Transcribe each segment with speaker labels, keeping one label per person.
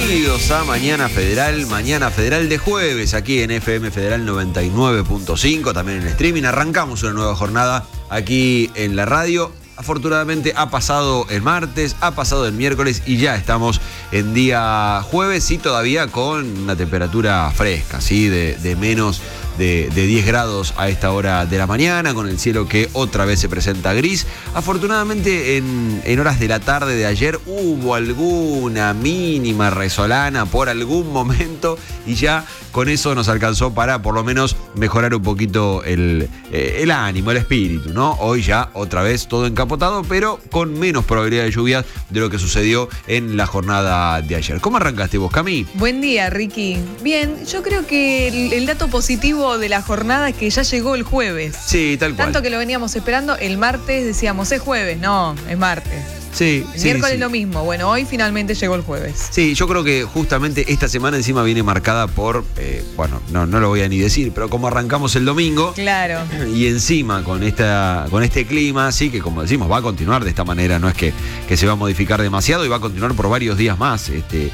Speaker 1: Bienvenidos a Mañana Federal de jueves, aquí en FM Federal 99.5, también en streaming. Arrancamos una nueva jornada aquí en la radio. Afortunadamente ha pasado el martes, ha pasado el miércoles y ya estamos en día jueves y todavía con una temperatura fresca, ¿sí? de menos de 10 grados a esta hora de la mañana, con el cielo que otra vez se presenta gris. Afortunadamente en horas de la tarde de ayer hubo alguna mínima resolana por algún momento y ya con eso nos alcanzó para por lo menos mejorar un poquito el ánimo, el espíritu, ¿no? Hoy ya otra vez todo encapotado, pero con menos probabilidad de lluvias de lo que sucedió en la jornada de ayer. ¿Cómo arrancaste vos, Cami?
Speaker 2: Buen día, Ricky. Bien, yo creo que el dato positivo de la jornada es que ya llegó el jueves.
Speaker 1: Sí, tal cual.
Speaker 2: Tanto que lo veníamos esperando, el martes decíamos, es jueves. No, es martes.
Speaker 1: Sí,
Speaker 2: el miércoles lo mismo. Bueno, hoy finalmente llegó el jueves.
Speaker 1: Sí, yo creo que justamente esta semana encima viene marcada por, no lo voy a ni decir, pero como arrancamos el domingo.
Speaker 2: Claro.
Speaker 1: Y encima con este clima, sí, que como decimos, va a continuar de esta manera, no es que se va a modificar demasiado y va a continuar por varios días más.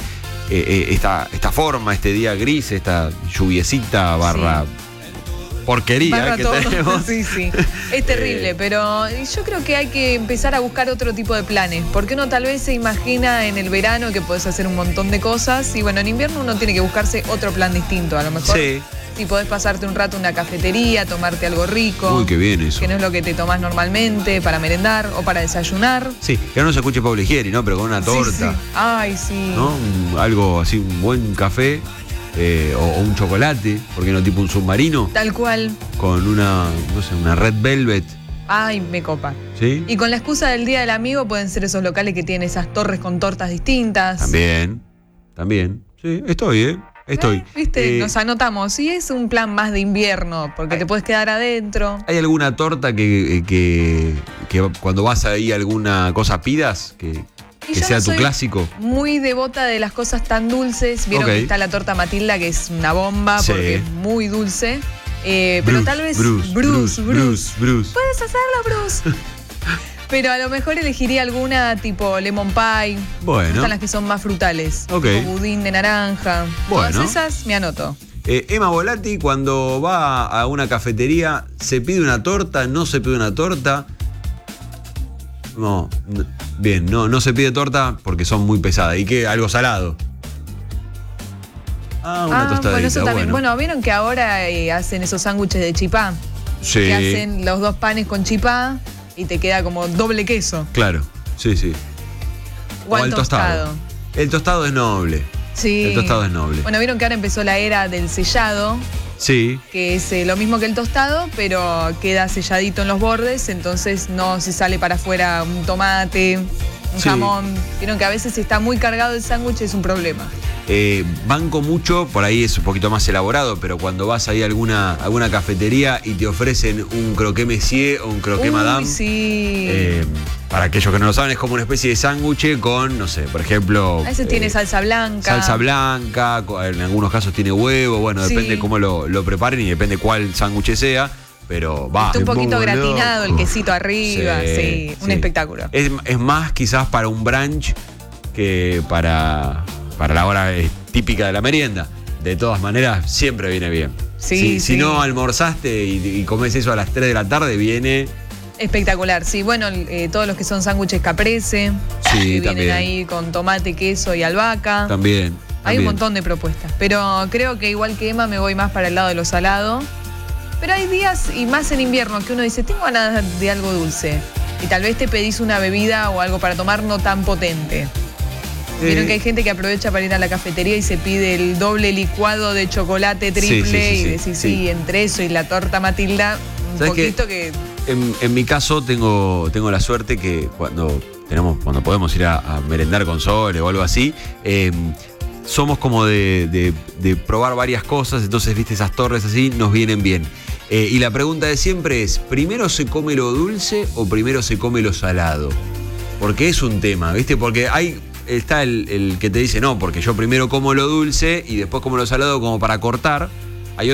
Speaker 1: Esta forma, este día gris, esta lluviecita barra... Sí. Porquería que tenemos.
Speaker 2: Sí. Es terrible, pero yo creo que hay que empezar a buscar otro tipo de planes, porque uno tal vez se imagina en el verano que podés hacer un montón de cosas y bueno, en invierno uno tiene que buscarse otro plan distinto, a lo mejor.
Speaker 1: Sí.
Speaker 2: Si podés pasarte un rato en una cafetería, tomarte algo rico.
Speaker 1: Uy, qué bien eso.
Speaker 2: Que no es lo que te tomás normalmente para merendar o para desayunar.
Speaker 1: Sí, que no se escuche Pablo Higieri, ¿no? Pero con una torta.
Speaker 2: Sí. Ay, sí.
Speaker 1: ¿No? Algo así, un buen café. O un chocolate, porque no tipo un submarino.
Speaker 2: Tal cual.
Speaker 1: Con una Red Velvet.
Speaker 2: Ay, me copa.
Speaker 1: ¿Sí?
Speaker 2: Y con la excusa del Día del Amigo pueden ser esos locales que tienen esas torres con tortas distintas.
Speaker 1: También. Sí, estoy.
Speaker 2: ¿Viste? Nos anotamos. Y es un plan más de invierno, porque te puedes quedar adentro.
Speaker 1: ¿Hay alguna torta que cuando vas ahí a alguna cosa pidas? Que sea tu clásico.
Speaker 2: Muy devota de las cosas tan dulces. Vieron que está la torta Matilda, que es una bomba, sí, porque es muy dulce. Pero tal vez. Bruce. Puedes hacerlo, Bruce. Pero a lo mejor elegiría alguna tipo lemon pie.
Speaker 1: Bueno.
Speaker 2: Están las que son más frutales.
Speaker 1: Ok.
Speaker 2: Tipo budín de naranja.
Speaker 1: Bueno.
Speaker 2: Todas esas me anoto.
Speaker 1: Emma Volati, cuando va a una cafetería, ¿se pide una torta? ¿No se pide una torta? No se pide torta porque son muy pesadas. ¿Y qué? ¿Algo salado? Una tostadita.
Speaker 2: Bueno, eso también. Bueno, ¿vieron que ahora hacen esos sándwiches de chipá?
Speaker 1: Sí.
Speaker 2: Que hacen los dos panes con chipá y te queda como doble queso.
Speaker 1: Claro, sí.
Speaker 2: O al tostado.
Speaker 1: El tostado es noble.
Speaker 2: Sí.
Speaker 1: El tostado es noble.
Speaker 2: Bueno, ¿vieron que ahora empezó la era del sellado?
Speaker 1: Sí.
Speaker 2: Que es lo mismo que el tostado, pero queda selladito en los bordes, entonces no se sale para afuera un tomate, un jamón. Vieron que a veces está muy cargado el sándwich, es un problema.
Speaker 1: Banco mucho, por ahí es un poquito más elaborado, pero cuando vas ahí a alguna cafetería y te ofrecen un croquet monsieur o un croquet madame.
Speaker 2: Sí.
Speaker 1: Para aquellos que no lo saben, es como una especie de sándwich con, no sé, por ejemplo...
Speaker 2: A veces tiene salsa blanca.
Speaker 1: En algunos casos tiene huevo, bueno, depende cómo lo preparen y depende cuál sándwich sea, pero va.
Speaker 2: Está un poquito gratinado, el quesito arriba, un espectáculo.
Speaker 1: Es más quizás para un brunch que para la hora típica de la merienda. De todas maneras, siempre viene bien. Si no almorzaste y comés eso a las 3 de la tarde, viene...
Speaker 2: Espectacular, sí. Bueno, todos los que son sándwiches caprese, que vienen ahí con tomate, queso y albahaca.
Speaker 1: También.
Speaker 2: Hay un montón de propuestas. Pero creo que igual que Emma me voy más para el lado de lo salado. Pero hay días, y más en invierno, que uno dice, tengo ganas de algo dulce. Y tal vez te pedís una bebida o algo para tomar no tan potente. Vieron que hay gente que aprovecha para ir a la cafetería y se pide el doble licuado de chocolate triple y decís, entre eso y la torta Matilda, un poquito que...
Speaker 1: En mi caso tengo la suerte que cuando podemos ir a merendar con Sole o algo así, somos como de probar varias cosas, entonces, viste, esas torres así nos vienen bien. Y la pregunta de siempre es, ¿primero se come lo dulce o primero se come lo salado? Porque es un tema, ¿viste? Porque está el que te dice, no, porque yo primero como lo dulce y después como lo salado como para cortar.